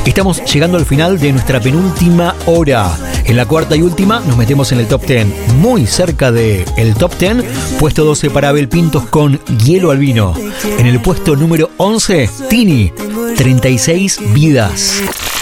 Estamos llegando al final de nuestra penúltima hora. En la cuarta y última nos metemos en el top 10. Muy cerca del top 10, puesto 12 para Abel Pintos con Hielo al Vino. En el puesto número 11, Tini, 36 vidas.